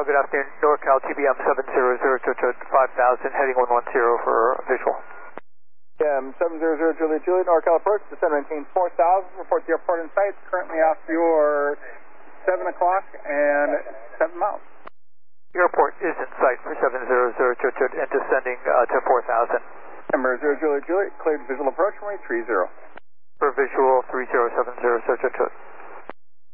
Good afternoon, NorCal TBM 700 to 5000, heading 110 for visual. TBM 700 Juliet, NorCal approach, descend maintain 4000, report the airport in sight, currently off your 7 o'clock and 7 miles. Airport is in sight for 700 and descending to 4000. Number 0 Juliet, cleared visual approach, runway 30. For visual 3070 to